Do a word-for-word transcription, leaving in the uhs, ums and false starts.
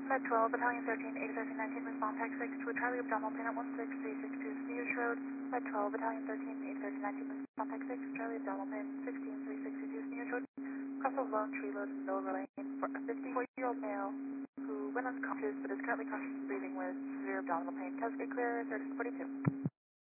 Med twelve, Battalion thirteen, eight thirteen nineteen, respond Tech six to a Charlie abdominal pain at one six three six two Sneers Road. Med twelve, Battalion thirteen, eight thirteen nineteen, respond Tech six, Charlie abdominal pain, sixteen three six two Sneers Road. Cross a lone tree load in Nova Lane for a fifty-four-year-old male who went unconscious but is currently conscious and breathing with severe abdominal pain. Cascade clear, thirty forty-two.